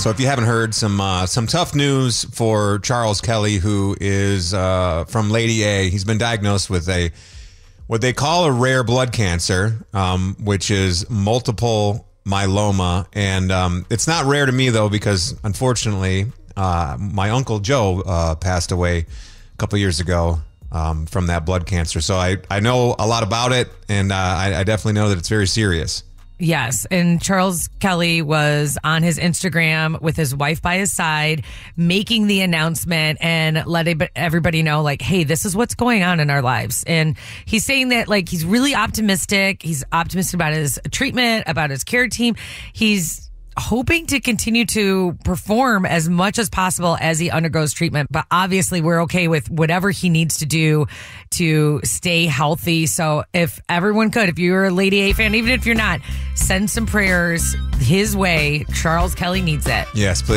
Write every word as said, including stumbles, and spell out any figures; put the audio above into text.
So if you haven't heard, some uh, some tough news for Charles Kelly, who is uh, from Lady A. He's been diagnosed with a what they call a rare blood cancer, um, which is multiple myeloma. And um, it's not rare to me, though, because unfortunately, uh, my Uncle Joe uh, passed away a couple years ago um, from that blood cancer. So I, I know a lot about it, and uh, I, I definitely know that it's very serious. Yes. And Charles Kelly was on his Instagram with his wife by his side, making the announcement and letting everybody know, like, hey, this is what's going on in our lives. And he's saying that, like, he's really optimistic. He's optimistic about his treatment, about his care team. He's hoping to continue to perform as much as possible as he undergoes treatment. But obviously, we're okay with whatever he needs to do to stay healthy. So if everyone could, if you're a Lady A fan, even if you're not, send some prayers his way. Charles Kelly needs it. Yes, please.